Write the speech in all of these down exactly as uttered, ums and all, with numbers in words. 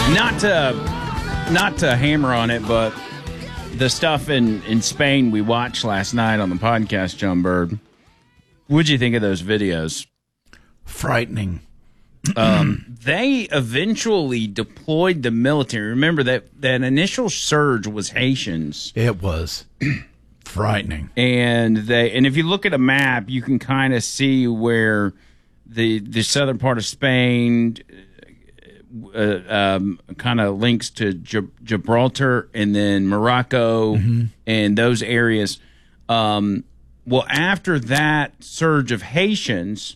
Not to, not to hammer on it, but the stuff in, in Spain we watched last night on the podcast, John Bird. What'd you think of those videos? Frightening. um, they eventually deployed the military. Remember that that initial surge was Haitians. It was frightening. And they and if you look at a map, you can kind of see where the the southern part of Spain uh, um, kind of links to Gib- Gibraltar and then Morocco mm-hmm. and those areas. Um, well, after that surge of Haitians,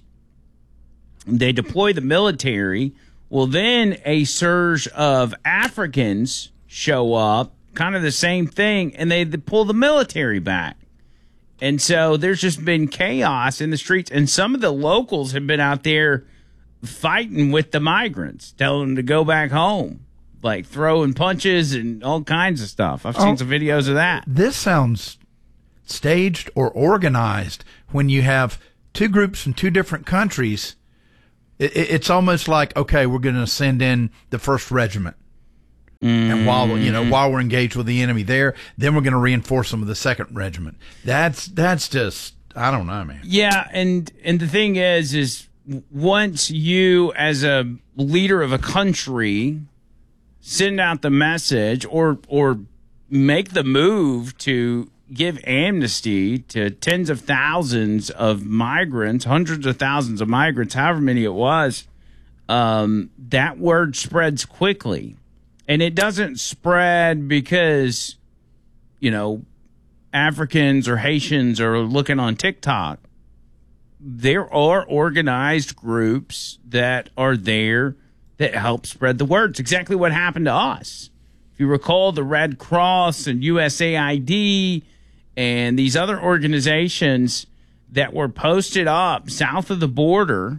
they deploy the military. Well, then a surge of Africans show up, kind of the same thing, and they pull the military back. And so there's just been chaos in the streets, and some of the locals have been out there fighting with the migrants, telling them to go back home, like throwing punches and all kinds of stuff. I've seen oh, some videos of that. This sounds staged or organized when you have two groups from two different countries. It, it, it's almost like, okay, we're going to send in the first regiment. Mm-hmm. And while you know while we're engaged with the enemy there, then we're going to reinforce them with the second regiment. That's that's just I don't know, man. Yeah, and and the thing is, is once you as a leader of a country send out the message or or make the move to give amnesty to tens of thousands of migrants, hundreds of thousands of migrants, however many it was, um, that word spreads quickly. And it doesn't spread because, you know, Africans or Haitians are looking on TikTok. There are organized groups that are there that help spread the word. It's exactly what happened to us. If you recall, the Red Cross and U S A I D and these other organizations that were posted up south of the border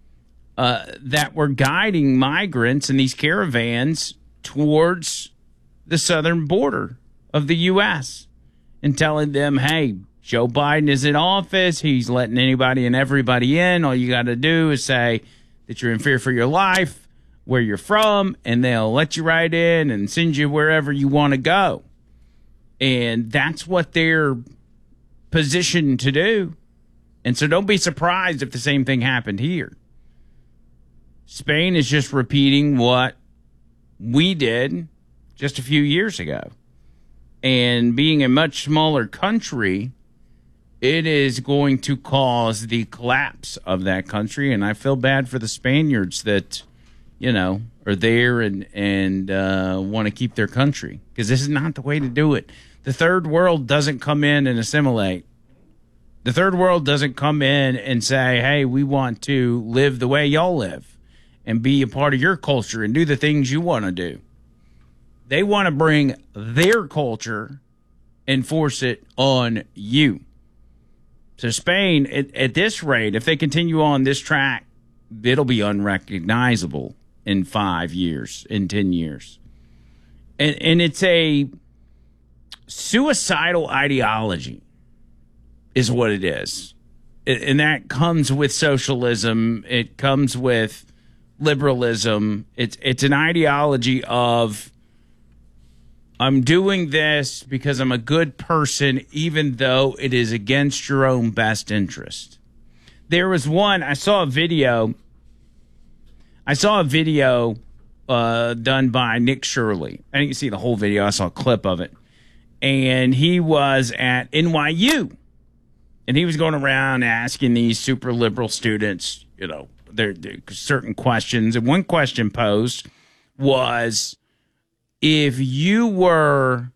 uh, that were guiding migrants in these caravans towards the southern border of the U S and telling them, hey, Joe Biden is in office. He's letting anybody and everybody in. All you got to do is say that you're in fear for your life, where you're from, and they'll let you right in and send you wherever you want to go. And that's what they're positioned to do. And so don't be surprised if the same thing happened here. Spain is just repeating what we did just a few years ago. And being a much smaller country, it is going to cause the collapse of that country. And I feel bad for the Spaniards that, you know, are there and, and uh, want to keep their country. Because this is not the way to do it. The third world doesn't come in and assimilate. The third world doesn't come in and say, hey, we want to live the way y'all live and be a part of your culture and do the things you want to do. They want to bring their culture and force it on you. So Spain, at, at this rate, if they continue on this track, it'll be unrecognizable in five years, in ten years. And, and it's a suicidal ideology is what it is. And that comes with socialism. It comes with liberalism. It's it's an ideology of I'm doing this because I'm a good person, even though it is against your own best interest. There was one, I saw a video. I saw a video uh, done by Nick Shirley. I didn't see the whole video. I saw a clip of it. And he was at N Y U. And he was going around asking these super liberal students, you know, their, their certain questions. And one question posed was, if you were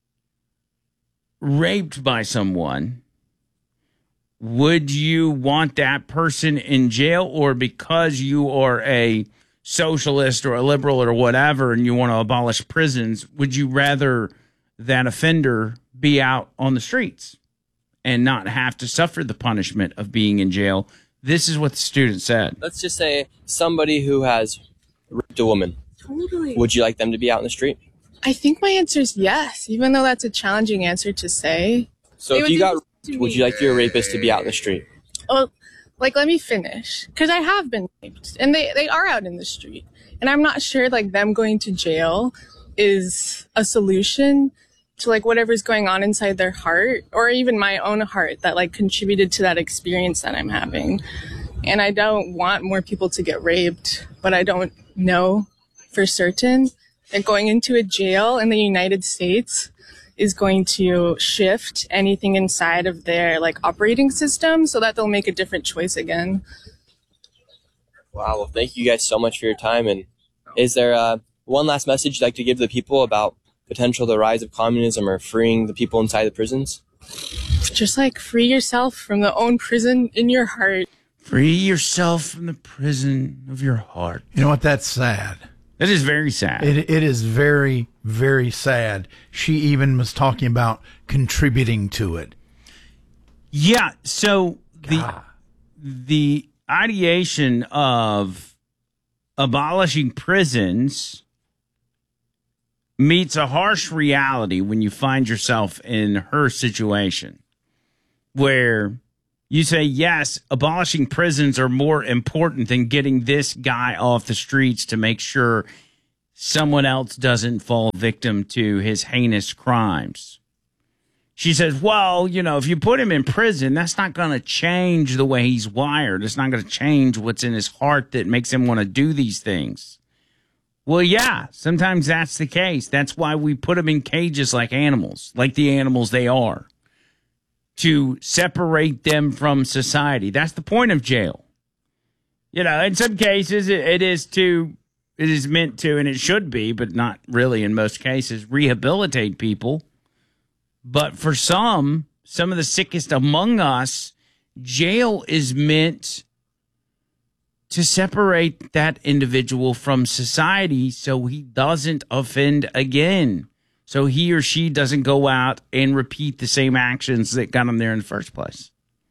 raped by someone, would you want that person in jail? Or because you are a socialist or a liberal or whatever and you want to abolish prisons, would you rather that offender be out on the streets and not have to suffer the punishment of being in jail? This is what the student said. Let's just say somebody who has raped a woman. Totally. Would you like them to be out in the street? I think my answer is yes, even though that's a challenging answer to say. So They if would you do got this to raped, would me. you like your rapist to be out in the street? Oh, like, let me finish. Because I have been raped. And they, they are out in the street. And I'm not sure like them going to jail is a solution to like whatever's going on inside their heart, or even my own heart that like contributed to that experience that I'm having. And I don't want more people to get raped, but I don't know for certain that going into a jail in the United States is going to shift anything inside of their like operating system so that they'll make a different choice again. Wow. Well, thank you guys so much for your time. And is there uh, one last message you'd like to give to the people about potential the rise of communism or freeing the people inside the prisons? Just like free yourself from the own prison in your heart. Free yourself from the prison of your heart. You know what? That's sad. That is very sad. It, it is very, very sad. She even was talking about contributing to it. Yeah. So the God. the ideation of abolishing prisons meets a harsh reality when you find yourself in her situation, where you say, yes, abolishing prisons are more important than getting this guy off the streets to make sure someone else doesn't fall victim to his heinous crimes. She says, well, you know, if you put him in prison, that's not going to change the way he's wired. It's not going to change what's in his heart that makes him want to do these things. Well, yeah, sometimes that's the case. That's why we put them in cages like animals, like the animals they are, to separate them from society. That's the point of jail. You know, in some cases, it, it is to, it is meant to, and it should be, but not really in most cases, rehabilitate people. But for some, some of the sickest among us, jail is meant to separate that individual from society so he doesn't offend again. So he or she doesn't go out and repeat the same actions that got him there in the first place.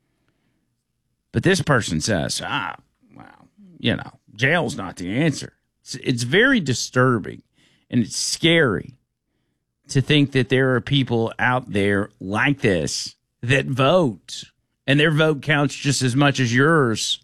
But this person says, ah, well, you know, jail's not the answer. It's, it's very disturbing, and it's scary to think that there are people out there like this that vote, and their vote counts just as much as yours.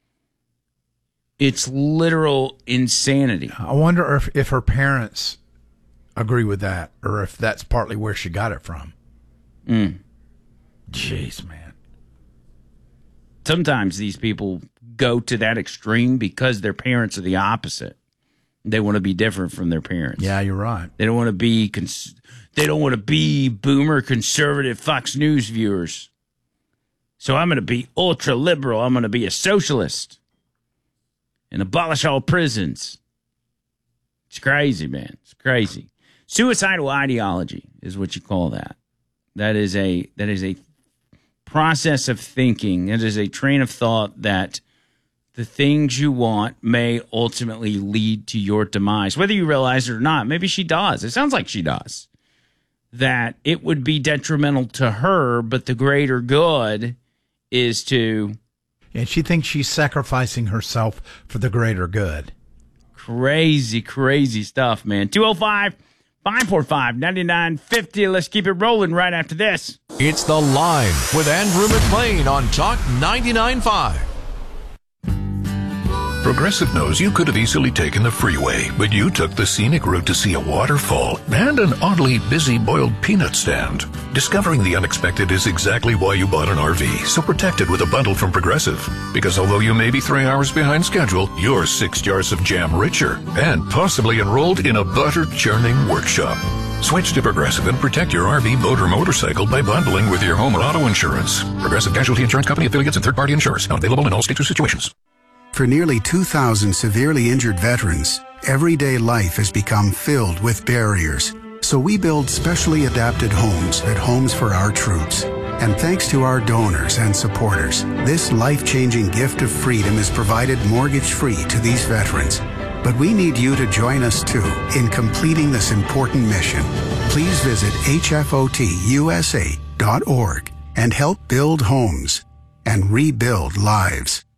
It's literal insanity. I wonder if, if her parents agree with that, or if that's partly where she got it from. Mm. Jeez, man. Sometimes these people go to that extreme because their parents are the opposite. They want to be different from their parents. Yeah, you're right. They don't want to be cons- they don't want to be boomer conservative Fox News viewers. So I'm going to be ultra liberal. I'm going to be a socialist and abolish all prisons. It's crazy, man. It's crazy. Suicidal ideology is what you call that. That is a that is a process of thinking. It is a train of thought that the things you want may ultimately lead to your demise, whether you realize it or not. Maybe she does. It sounds like she does. That it would be detrimental to her, but the greater good is to... And she thinks she's sacrificing herself for the greater good. Crazy, crazy stuff, man. two oh five, five four five, nine nine five oh. Let's keep it rolling right after this. It's The Line with Andrew McLean on Talk ninety-nine point five. Progressive knows you could have easily taken the freeway, but you took the scenic route to see a waterfall and an oddly busy boiled peanut stand. Discovering the unexpected is exactly why you bought an R V, so protect it with a bundle from Progressive. Because although you may be three hours behind schedule, you're six jars of jam richer and possibly enrolled in a butter-churning workshop. Switch to Progressive and protect your R V, boat, or motorcycle by bundling with your home or auto insurance. Progressive Casualty Insurance Company affiliates and third-party insurers. Not available in all states or situations. For nearly two thousand severely injured veterans, everyday life has become filled with barriers. So we build specially adapted homes at Homes for Our Troops. And thanks to our donors and supporters, this life-changing gift of freedom is provided mortgage-free to these veterans. But we need you to join us, too, in completing this important mission. Please visit H F O T U S A dot org and help build homes and rebuild lives. Texting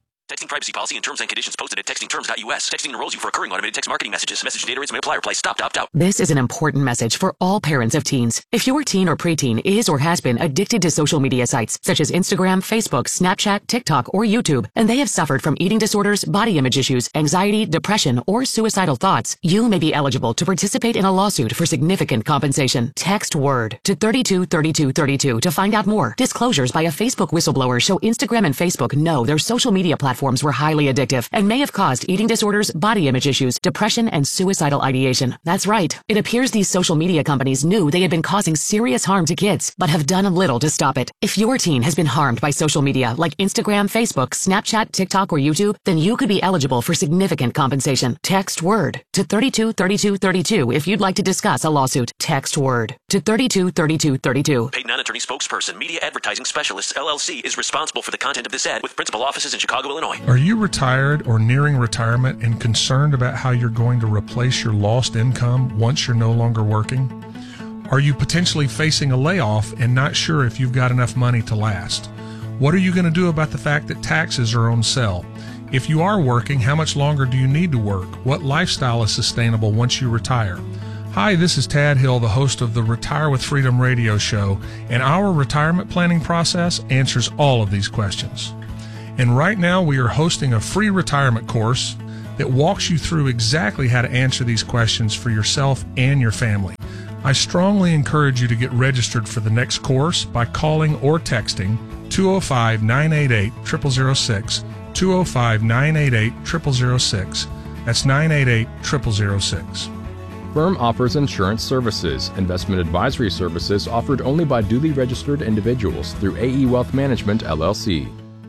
privacy policy and terms and conditions posted at texting terms dot U S. Texting enrolls you for recurring automated text marketing messages. Message data rates may apply. Reply stop to opt out. This is an important message for all parents of teens. If your teen or preteen is or has been addicted to social media sites such as Instagram, Facebook, Snapchat, TikTok, or YouTube, and they have suffered from eating disorders, body image issues, anxiety, depression, or suicidal thoughts, you may be eligible to participate in a lawsuit for significant compensation. Text WORD to thirty-two thirty-two thirty-two to find out more. Disclosures by a Facebook whistleblower show Instagram and Facebook know their social media platforms were highly addictive and may have caused eating disorders, body image issues, depression, and suicidal ideation. That's right. It appears these social media companies knew they had been causing serious harm to kids, but have done little to stop it. If your teen has been harmed by social media like Instagram, Facebook, Snapchat, TikTok, or YouTube, then you could be eligible for significant compensation. Text WORD to thirty-two thirty-two thirty-two if you'd like to discuss a lawsuit. Text WORD to thirty-two thirty-two thirty-two. Paid non-attorney spokesperson, Media Advertising Specialists, L L C, is responsible for the content of this ad with principal offices in Chicago, Illinois. Are you retired or nearing retirement and concerned about how you're going to replace your lost income once you're no longer working? Are you potentially facing a layoff and not sure if you've got enough money to last? What are you going to do about the fact that taxes are on sale? If you are working, how much longer do you need to work? What lifestyle is sustainable once you retire? Hi, this is Tad Hill, the host of the Retire with Freedom radio show, and our retirement planning process answers all of these questions. And right now we are hosting a free retirement course that walks you through exactly how to answer these questions for yourself and your family. I strongly encourage you to get registered for the next course by calling or texting two oh five, nine eight eight, zero zero zero six, two oh five, nine eight eight, zero zero zero six. That's nine eight eight, zero zero zero six. Firm offers insurance services. Investment advisory services offered only by duly registered individuals through A E Wealth Management, L L C.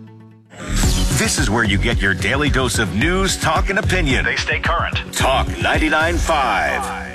This is where you get your daily dose of news, talk, and opinion. They stay current. Talk ninety-nine point five.